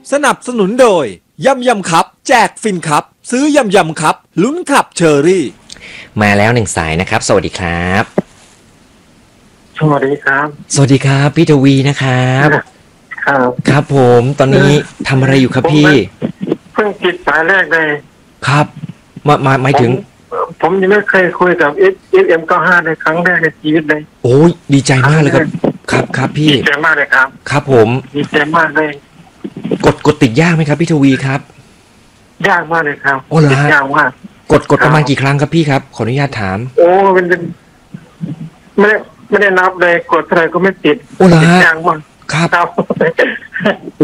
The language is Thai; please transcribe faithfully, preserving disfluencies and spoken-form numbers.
สนับสนุนโดยยำยำครับแจกฟินครับซื้อยำยำครับลุ้นขับเชอรี่มาแล้วหนึ่งสายนะครับสวัสดีครับสวัสดีครับสวัสดีครับพี่ทวีนะครับครับครับผมตอนนี้ทำอะไรอยู่ครับพี่เพิ่งติดสายแรกเลยครับมามาหมายถึงผมยังไม่เคยคุยกับเอสเอ็มเก้าห้าในครั้งแรกในชีวิตเลยโอ้ยดีใจมากเลยครับครับครับพี่ดีใจมากเลยครับครับผมดีใจมากเลยกดกดติดยากไหมครับพี่ทวีครับยากมากเลยครับโอ้เหรอฮะยากมากกดกดประมาณกี่ครั้งครับพี่ครับขออนุญาตถามโอ้เป็นเป็นไม่ได้ไม่ได้นับเลยกดเท่าไหร่ก็ไม่ติดโอ้เหรอฮะยากมากครับ